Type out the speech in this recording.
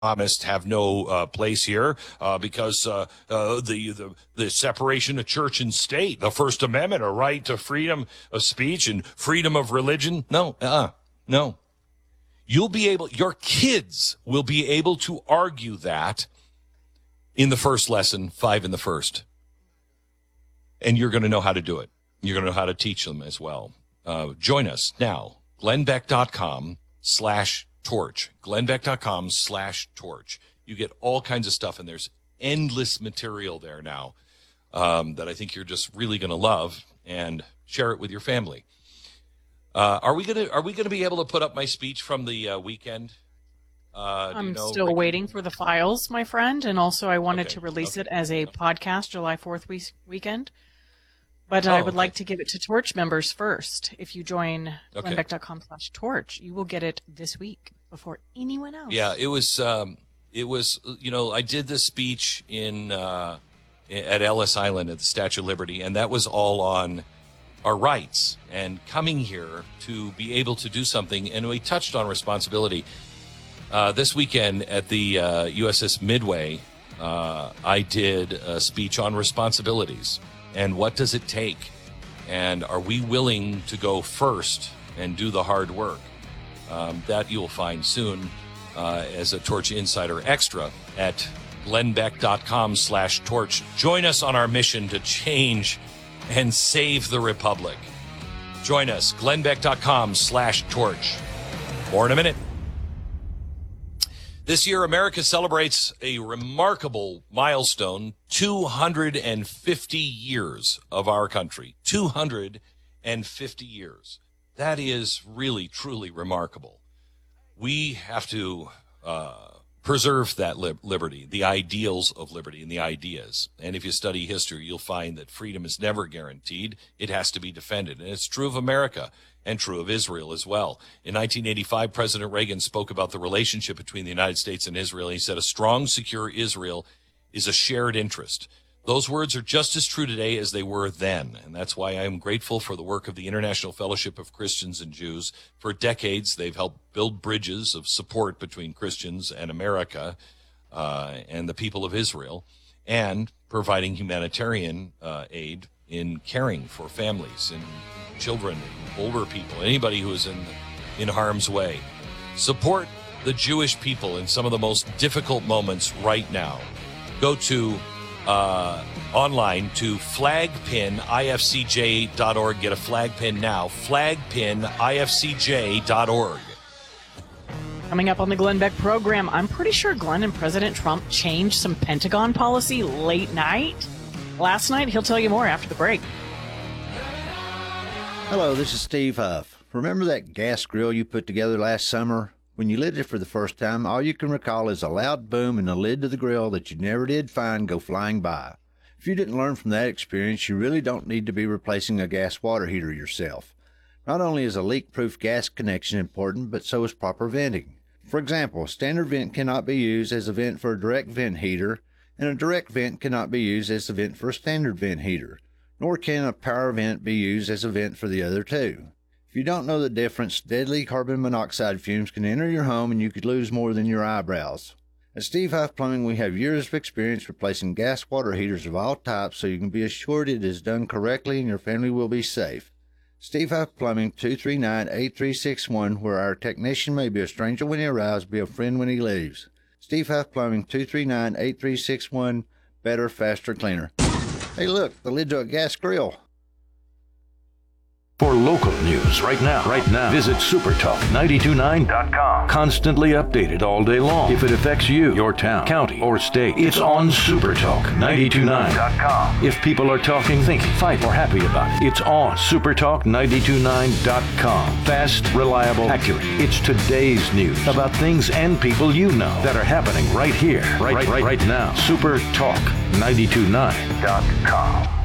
Islamists have no place here because the separation of church and state, the First Amendment, a right to freedom of speech and freedom of religion. No. Your kids will be able to argue that in the first lesson, 5 in the first. And you're going to know how to do it. You're going to know how to teach them as well. Join us now, glennbeck.com/torch. glennbeck.com/torch. You get all kinds of stuff, and there's endless material there now that I think you're just really going to love, and share it with your family. Are we gonna be able to put up my speech from the weekend? I'm still waiting for the files, my friend, and also I wanted to release it as a podcast July 4th weekend. But I would like to give it to Torch members first. If you join glennbeck.com/torch, you will get it this week before anyone else. Yeah, it was. I did this speech at Ellis Island at the Statue of Liberty, and that was all on our rights and coming here to be able to do something. And we touched on responsibility. This weekend at the USS Midway, I did a speech on responsibilities. And what does it take? And are we willing to go first and do the hard work? That you'll find soon as a Torch Insider Extra at glennbeck.com/torch. Join us on our mission to change and save the Republic. Join us, glennbeck.com/torch. More in a minute. This year, America celebrates a remarkable milestone, 250 years of our country. 250 years. That is really, truly remarkable. We have to preserve that liberty, the ideals of liberty and the ideas. And if you study history, you'll find that freedom is never guaranteed. It has to be defended. And it's true of America and true of Israel as well. In 1985, President Reagan spoke about the relationship between the United States and Israel. He said, a strong, secure Israel is a shared interest. Those words are just as true today as they were then. And that's why I am grateful for the work of the International Fellowship of Christians and Jews. For decades, they've helped build bridges of support between Christians and America and the people of Israel, and providing humanitarian aid in caring for families and children, older people, anybody who is in harm's way. Support the Jewish people in some of the most difficult moments right now. Go to online to flagpinifcj.org. Get a flag pin now. flagpinifcj.org. Coming up on the Glenn Beck program, I'm pretty sure Glenn and President Trump changed some Pentagon policy late night. Last night, he'll tell you more after the break. Hello, this is Steve Huff. Remember that gas grill you put together last summer? When you lit it for the first time, all you can recall is a loud boom and the lid to the grill that you never did find go flying by. If you didn't learn from that experience, you really don't need to be replacing a gas water heater yourself. Not only is a leak-proof gas connection important, but so is proper venting. For example, a standard vent cannot be used as a vent for a direct vent heater, and a direct vent cannot be used as a vent for a standard vent heater, nor can a power vent be used as a vent for the other two. If you don't know the difference, deadly carbon monoxide fumes can enter your home and you could lose more than your eyebrows. At Steve Huff Plumbing, we have years of experience replacing gas water heaters of all types, so you can be assured it is done correctly and your family will be safe. Steve Huff Plumbing, 239-8361, where our technician may be a stranger when he arrives, be a friend when he leaves. Steve Huff Plumbing, 239-8361, better, faster, cleaner. Hey look, the lid to a gas grill. For local news right now, visit supertalk929.com. Constantly updated all day long. If it affects you, your town, county, or state, it's on supertalk929.com. If people are talking, thinking, fight, or happy about it, it's on supertalk929.com. Fast, reliable, accurate. It's today's news about things and people you know that are happening right here, right now. supertalk929.com.